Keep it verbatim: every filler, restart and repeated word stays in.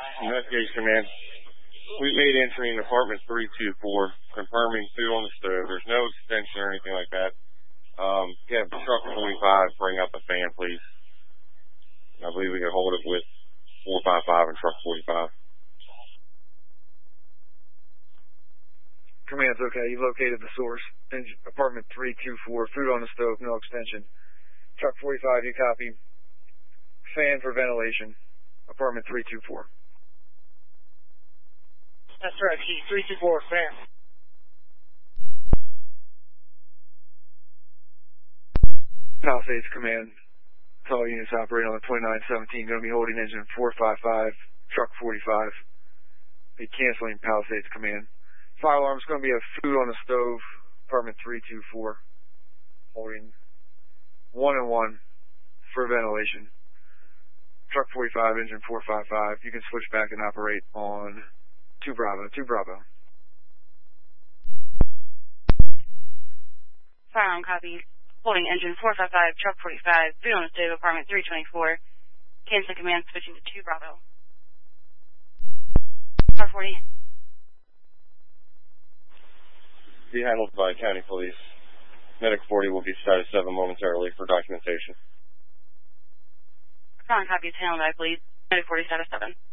Investigation Command. We made entry in apartment three two four, confirming food on the stove. There's no extension or anything like that. Um, yeah, truck twenty-five, bring up a fan, please. I believe we can hold it with four five five and truck forty-five. Command's okay. You located the source. Apartment three two four, food on the stove, no extension. Truck forty-five, you copy. Fan for ventilation. Apartment three two four. That's right, Chief. three two four, fan. Palisades Command. All units operating on the twenty-nine seventeen, going to be holding engine four five five, truck forty-five. Be canceling Palisades Command. Fire alarm's going to be a food on the stove, apartment three two four, holding one and one for ventilation. Truck forty-five, engine four five five. You can switch back and operate on two Bravo, two Bravo. Fire alarm copy. Holding engine four five five, truck forty-five, food on the stove, apartment three twenty-four. Cancel command, switching to two Bravo. R forty. Be handled by County Police. Medic forty will be status seven momentarily for documentation. Fire alarm copy is handled by police. Medic forty, status seven.